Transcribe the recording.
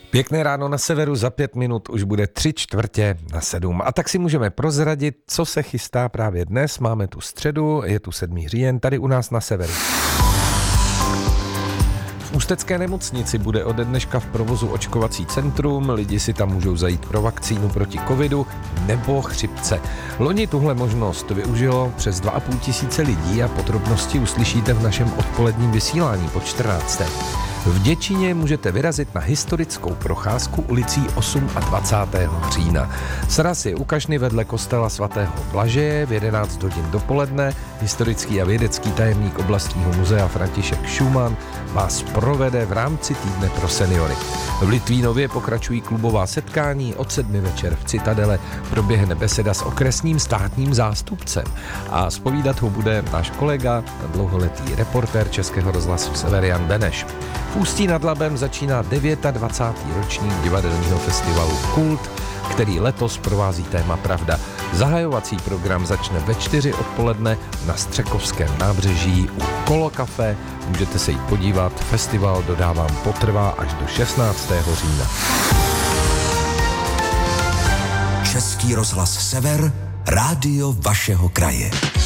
Pěkné ráno na severu, za 5 minut už bude 6:45. A tak si můžeme prozradit, co se chystá právě dnes. Máme tu středu, je tu 7. říjen, tady u nás na severu. V ústecké nemocnici bude ode dneška v provozu očkovací centrum, lidi si tam můžou zajít pro vakcínu proti covidu nebo chřipce. Loni tuhle možnost využilo přes 2,5 tisíce lidí a podrobnosti uslyšíte v našem odpoledním vysílání po 14. V Děčíně můžete vyrazit na historickou procházku ulicí 28. října. Sraz je u kašny vedle kostela svatého Blažeje v 11 hodin dopoledne. Historický a vědecký tajemník oblastního muzea František Schumann vás provede v rámci týdne pro seniory. V Litvínově pokračují klubová setkání, od 7 večer v Citadele proběhne beseda s okresním státním zástupcem a zpovídat ho bude náš kolega, dlouholetý reportér Českého rozhlasu Sever Jan Beneš. V Ústí nad Labem začíná 29. ročník divadelního festivalu Kult, který letos provází téma Pravda. Zahajovací program začne ve 4 odpoledne na Střekovském nábřeží u Kolokafe. Můžete se jít podívat, festival, dodávám, potrvá až do 16. října. Český rozhlas Sever, rádio vašeho kraje.